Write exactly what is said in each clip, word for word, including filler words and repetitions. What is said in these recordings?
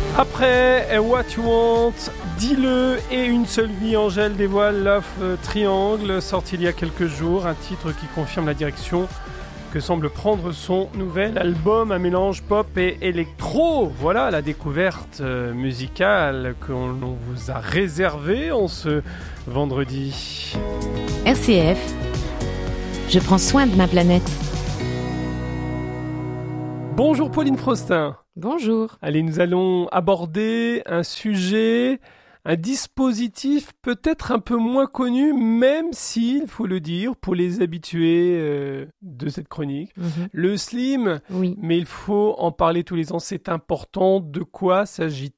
Après What You Want, Dis-le et Une seule vie, Angèle dévoile Love Triangle, sorti il y a quelques jours, un titre qui confirme la direction que semble prendre son nouvel album, un mélange pop et électro. Voilà la découverte musicale qu'on vous a réservée en ce vendredi. R C F, je prends soin de ma planète. Bonjour Pauline Frostin. Bonjour. Allez, nous allons aborder un sujet, un dispositif peut-être un peu moins connu, même s'il faut le dire, pour les habitués euh, de cette chronique. Mm-hmm. Le slim, oui. Mais il faut en parler tous les ans, c'est important. De quoi s'agit-il ?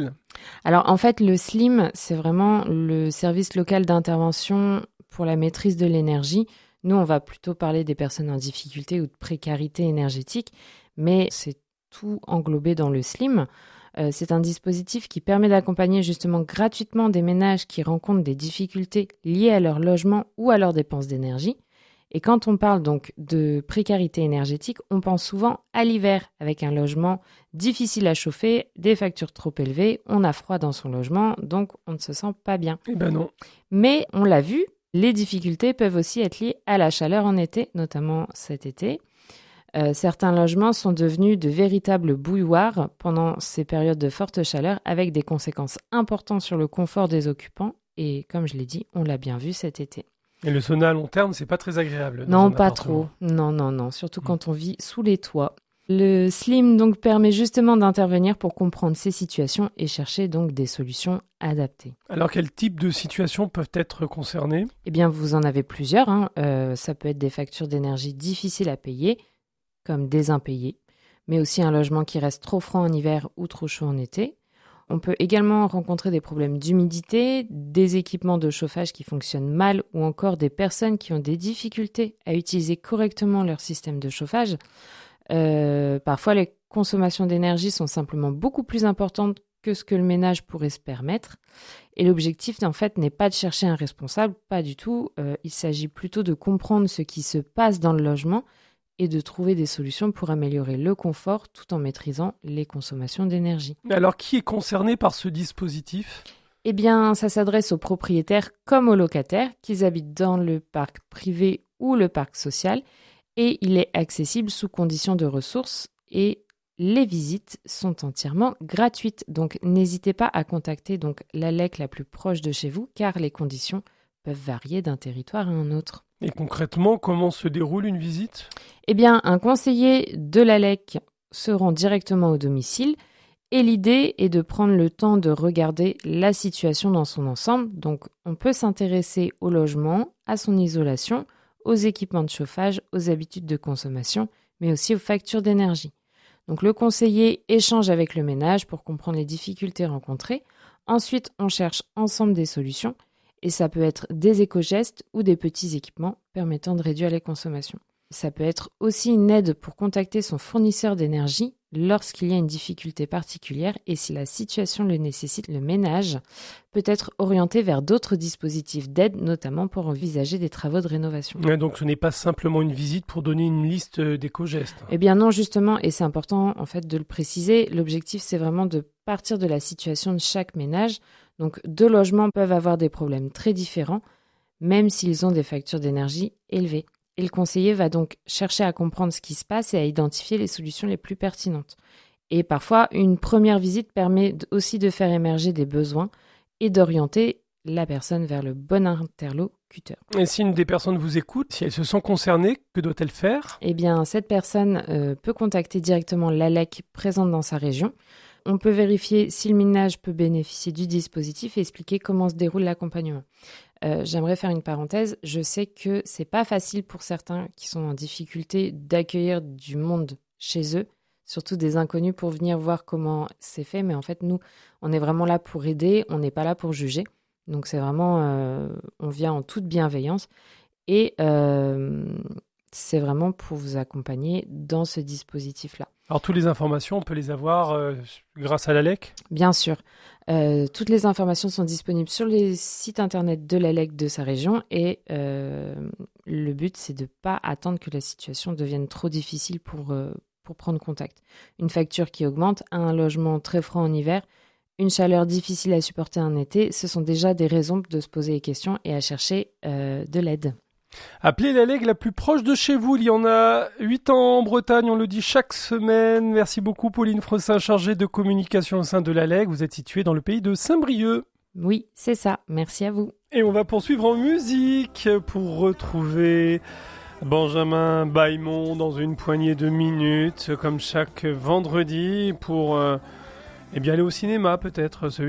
Alors en fait, le slim, c'est vraiment le service local d'intervention pour la maîtrise de l'énergie. Nous, on va plutôt parler des personnes en difficulté ou de précarité énergétique, mais c'est tout englobé dans le slim. Euh, c'est un dispositif qui permet d'accompagner justement gratuitement des ménages qui rencontrent des difficultés liées à leur logement ou à leurs dépenses d'énergie. Et quand on parle donc de précarité énergétique, on pense souvent à l'hiver, avec un logement difficile à chauffer, des factures trop élevées, on a froid dans son logement, donc on ne se sent pas bien. Eh ben non. Mais on l'a vu, les difficultés peuvent aussi être liées à la chaleur en été, notamment cet été. Euh, certains logements sont devenus de véritables bouilloires pendant ces périodes de forte chaleur, avec des conséquences importantes sur le confort des occupants. Et comme je l'ai dit, on l'a bien vu cet été. Et le sauna à long terme, c'est pas très agréable. Non, pas trop. Non, non, non. Surtout mmh. quand on vit sous les toits. Le slim donc permet justement d'intervenir pour comprendre ces situations et chercher donc des solutions adaptées. Alors quel type de situations peuvent être concernées ? Eh bien, vous en avez plusieurs. Hein. Euh, ça peut être des factures d'énergie difficiles à payer, comme des impayés, mais aussi un logement qui reste trop froid en hiver ou trop chaud en été. On peut également rencontrer des problèmes d'humidité, des équipements de chauffage qui fonctionnent mal ou encore des personnes qui ont des difficultés à utiliser correctement leur système de chauffage. Euh, parfois, les consommations d'énergie sont simplement beaucoup plus importantes que ce que le ménage pourrait se permettre. Et l'objectif, en fait, n'est pas de chercher un responsable, pas du tout. Euh, il s'agit plutôt de comprendre ce qui se passe dans le logement et de trouver des solutions pour améliorer le confort tout en maîtrisant les consommations d'énergie. Alors, qui est concerné par ce dispositif ? Eh bien, ça s'adresse aux propriétaires comme aux locataires, qu'ils habitent dans le parc privé ou le parc social, et il est accessible sous conditions de ressources et les visites sont entièrement gratuites. Donc, n'hésitez pas à contacter donc l'A L E C la plus proche de chez vous, car les conditions peuvent varier d'un territoire à un autre. Et concrètement, comment se déroule une visite ? Eh bien, un conseiller de l'A L E C se rend directement au domicile et l'idée est de prendre le temps de regarder la situation dans son ensemble. Donc, on peut s'intéresser au logement, à son isolation, aux équipements de chauffage, aux habitudes de consommation, mais aussi aux factures d'énergie. Donc, le conseiller échange avec le ménage pour comprendre les difficultés rencontrées. Ensuite, on cherche ensemble des solutions. Et ça peut être des éco-gestes ou des petits équipements permettant de réduire les consommations. Ça peut être aussi une aide pour contacter son fournisseur d'énergie lorsqu'il y a une difficulté particulière et si la situation le nécessite, le ménage peut être orienté vers d'autres dispositifs d'aide, notamment pour envisager des travaux de rénovation. Ouais, donc ce n'est pas simplement une visite pour donner une liste d'éco-gestes. Eh bien non, justement, et c'est important en fait de le préciser, l'objectif c'est vraiment de partir de la situation de chaque ménage. Donc deux logements peuvent avoir des problèmes très différents, même s'ils ont des factures d'énergie élevées. Et le conseiller va donc chercher à comprendre ce qui se passe et à identifier les solutions les plus pertinentes. Et parfois, une première visite permet aussi de faire émerger des besoins et d'orienter la personne vers le bon interlocuteur. Et si une des personnes vous écoute, si elle se sent concernée, que doit-elle faire ? Eh bien, cette personne euh, peut contacter directement l'A L E C présente dans sa région. On peut vérifier si le ménage peut bénéficier du dispositif et expliquer comment se déroule l'accompagnement. Euh, j'aimerais faire une parenthèse. Je sais que c'est pas facile pour certains qui sont en difficulté d'accueillir du monde chez eux, surtout des inconnus pour venir voir comment c'est fait. Mais en fait, nous, on est vraiment là pour aider, on n'est pas là pour juger. Donc c'est vraiment, euh, on vient en toute bienveillance et euh, c'est vraiment pour vous accompagner dans ce dispositif-là. Alors, toutes les informations, on peut les avoir euh, grâce à l'A L E C ? Bien sûr. Euh, toutes les informations sont disponibles sur les sites internet de l'A L E C de sa région et euh, le but, c'est de ne pas attendre que la situation devienne trop difficile pour, euh, pour prendre contact. Une facture qui augmente, un logement très froid en hiver, une chaleur difficile à supporter en été, ce sont déjà des raisons de se poser des questions et à chercher euh, de l'aide. Appelez la Lègue la plus proche de chez vous. Il y en a huit ans en Bretagne, on le dit chaque semaine. Merci beaucoup Pauline Frossin, chargée de communication au sein de la Lègue. Vous êtes située dans le pays de Saint-Brieuc. Oui, c'est ça. Merci à vous. Et on va poursuivre en musique pour retrouver Benjamin Bailmont dans une poignée de minutes, comme chaque vendredi, pour euh, eh bien aller au cinéma peut-être.